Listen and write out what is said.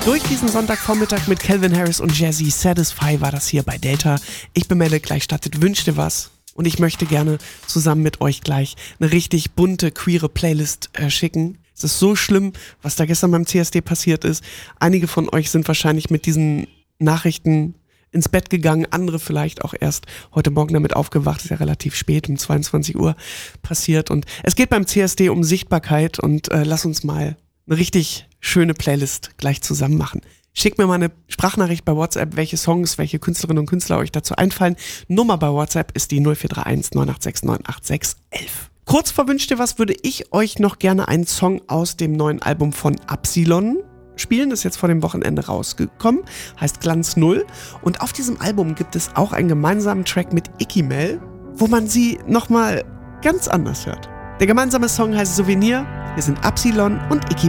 Durch diesen Sonntagvormittag mit Calvin Harris und Jazzy Satisfy war das hier bei Delta. Ich bin Melle, gleich startet Wünsch dir was. Und ich möchte gerne zusammen mit euch gleich eine richtig bunte, queere Playlist schicken. Es ist so schlimm, was da gestern beim CSD passiert ist. Einige von euch sind wahrscheinlich mit diesen Nachrichten ins Bett gegangen, andere vielleicht auch erst heute Morgen damit aufgewacht. Ist ja relativ spät, um 22 Uhr passiert. Und es geht beim CSD um Sichtbarkeit und lass uns mal eine richtig schöne Playlist gleich zusammen machen. Schickt mir mal eine Sprachnachricht bei WhatsApp, welche Songs, welche Künstlerinnen und Künstler euch dazu einfallen. Nummer bei WhatsApp ist die 0431 986 986 11. Kurz vor Wünsch dir was würde ich euch noch gerne einen Song aus dem neuen Album von Absilon spielen. Das ist jetzt vor dem Wochenende rausgekommen, heißt Glanz Null. Und auf diesem Album gibt es auch einen gemeinsamen Track mit Ikimel, wo man sie nochmal ganz anders hört. Der gemeinsame Song heißt Souvenir. Hier sind Absilon und Ikimel.